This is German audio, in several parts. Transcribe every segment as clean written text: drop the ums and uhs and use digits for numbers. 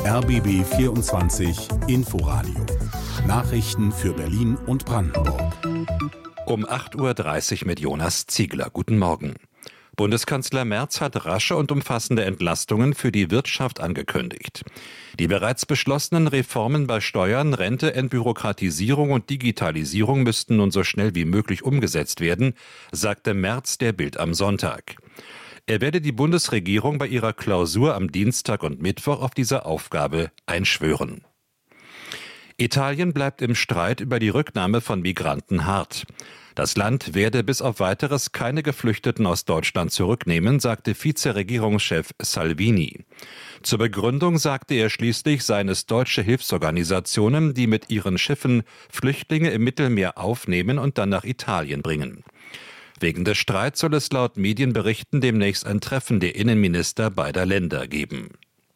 RBB 24 Inforadio. Nachrichten für Berlin und Brandenburg. Um 8.30 Uhr mit Jonas Ziegler. Guten Morgen. Bundeskanzler Merz hat rasche und umfassende Entlastungen für die Wirtschaft angekündigt. Die bereits beschlossenen Reformen bei Steuern, Rente, Entbürokratisierung und Digitalisierung müssten nun so schnell wie möglich umgesetzt werden, sagte Merz der Bild am Sonntag. Er werde die Bundesregierung bei ihrer Klausur am Dienstag und Mittwoch auf diese Aufgabe einschwören. Italien bleibt im Streit über die Rücknahme von Migranten hart. Das Land werde bis auf Weiteres keine Geflüchteten aus Deutschland zurücknehmen, sagte Vizeregierungschef Salvini. Zur Begründung sagte er schließlich, seien es deutsche Hilfsorganisationen, die mit ihren Schiffen Flüchtlinge im Mittelmeer aufnehmen und dann nach Italien bringen. Wegen des Streits soll es laut Medienberichten demnächst ein Treffen der Innenminister beider Länder geben.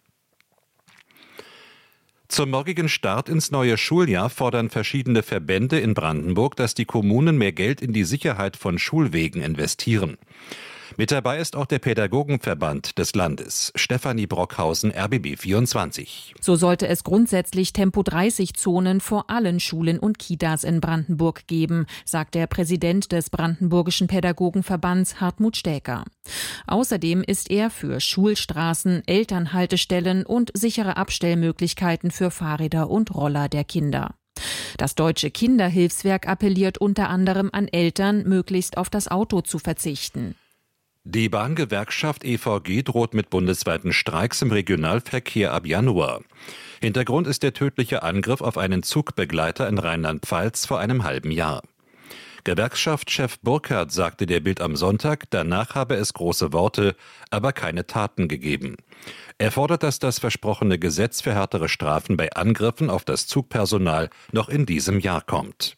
Zum morgigen Start ins neue Schuljahr fordern verschiedene Verbände in Brandenburg, dass die Kommunen mehr Geld in die Sicherheit von Schulwegen investieren. Mit dabei ist auch der Pädagogenverband des Landes. Stefanie Brockhausen, RBB 24. So sollte es grundsätzlich Tempo-30-Zonen vor allen Schulen und Kitas in Brandenburg geben, sagt der Präsident des Brandenburgischen Pädagogenverbands Hartmut Stäker. Außerdem ist er für Schulstraßen, Elternhaltestellen und sichere Abstellmöglichkeiten für Fahrräder und Roller der Kinder. Das Deutsche Kinderhilfswerk appelliert unter anderem an Eltern, möglichst auf das Auto zu verzichten. Die Bahngewerkschaft EVG droht mit bundesweiten Streiks im Regionalverkehr ab Januar. Hintergrund ist der tödliche Angriff auf einen Zugbegleiter in Rheinland-Pfalz vor einem halben Jahr. Gewerkschaftschef Burkhardt sagte der Bild am Sonntag, danach habe es große Worte, aber keine Taten gegeben. Er fordert, dass das versprochene Gesetz für härtere Strafen bei Angriffen auf das Zugpersonal noch in diesem Jahr kommt.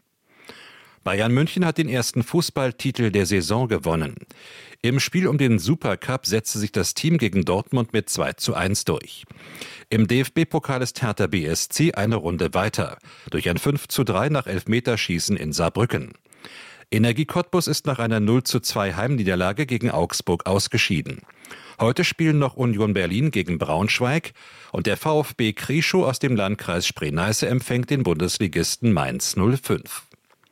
Bayern München hat den ersten Fußballtitel der Saison gewonnen. Im Spiel um den Supercup setzte sich das Team gegen Dortmund mit 2:1 durch. Im DFB-Pokal ist Hertha BSC eine Runde weiter, durch ein 5:3 nach Elfmeterschießen in Saarbrücken. Energie Cottbus ist nach einer 0:2 Heimniederlage gegen Augsburg ausgeschieden. Heute spielen noch Union Berlin gegen Braunschweig und der VfB Krieschow aus dem Landkreis Spree-Neiße empfängt den Bundesligisten Mainz 05.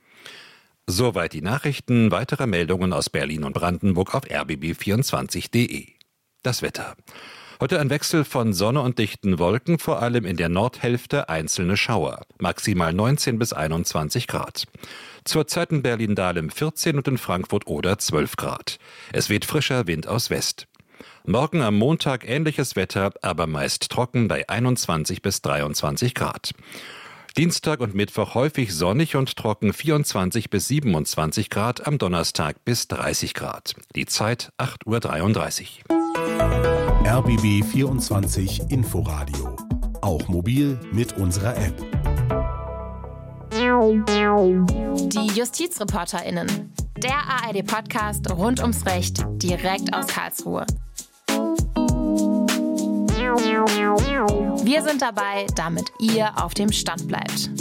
Soweit die Nachrichten. Weitere Meldungen aus Berlin und Brandenburg auf rbb24.de. Das Wetter. Heute ein Wechsel von Sonne und dichten Wolken, vor allem in der Nordhälfte einzelne Schauer. Maximal 19 bis 21 Grad. Zurzeit in Berlin-Dahlem 14 und in Frankfurt-Oder 12 Grad. Es weht frischer Wind aus West. Morgen am Montag ähnliches Wetter, aber meist trocken bei 21 bis 23 Grad. Dienstag und Mittwoch häufig sonnig und trocken 24 bis 27 Grad, am Donnerstag bis 30 Grad. Die Zeit 8:33 Uhr. RBB 24 Inforadio. Auch mobil mit unserer App. Die JustizreporterInnen. Der ARD-Podcast rund ums Recht, direkt aus Karlsruhe. Wir sind dabei, damit ihr auf dem Stand bleibt.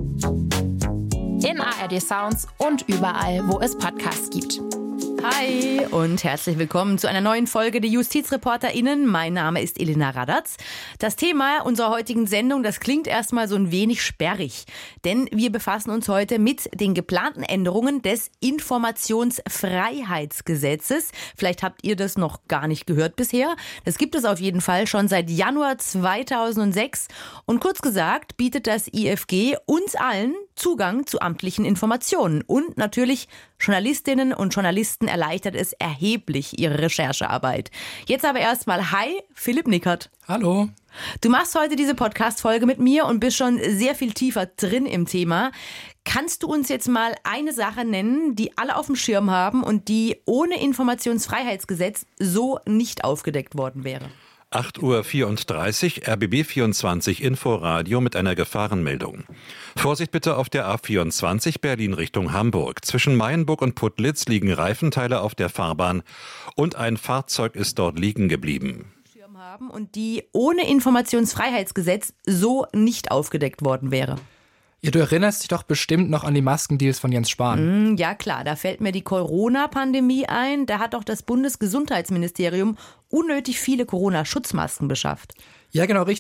In ARD Sounds und überall, wo es Podcasts gibt. Hi und herzlich willkommen zu einer neuen Folge der JustizreporterInnen. Mein Name ist Elena Radatz. Das Thema unserer heutigen Sendung, das klingt erstmal so ein wenig sperrig. Denn wir befassen uns heute mit den geplanten Änderungen des Informationsfreiheitsgesetzes. Vielleicht habt ihr das noch gar nicht gehört bisher. Das gibt es auf jeden Fall schon seit Januar 2006. Und kurz gesagt bietet das IFG uns allen Zugang zu amtlichen Informationen. Und natürlich Journalistinnen und Journalisten erleichtert es erheblich ihre Recherchearbeit. Jetzt aber erstmal hi, Philipp Nickert. Hallo. Du machst heute diese Podcast-Folge mit mir und bist schon sehr viel tiefer drin im Thema. Kannst du uns jetzt mal eine Sache nennen, die alle auf dem Schirm haben und die ohne Informationsfreiheitsgesetz so nicht aufgedeckt worden wäre? 8:34 Uhr, RBB 24 Inforadio mit einer Gefahrenmeldung. Vorsicht bitte auf der A24 Berlin Richtung Hamburg. Zwischen Mayenburg und Putlitz liegen Reifenteile auf der Fahrbahn und ein Fahrzeug ist dort liegen geblieben. Und die ohne Informationsfreiheitsgesetz so nicht aufgedeckt worden wäre. Ja, du erinnerst dich doch bestimmt noch an die Maskendeals von Jens Spahn. Ja klar, da fällt mir die Corona-Pandemie ein. Da hat doch das Bundesgesundheitsministerium unnötig viele Corona-Schutzmasken beschafft. Ja, genau richtig.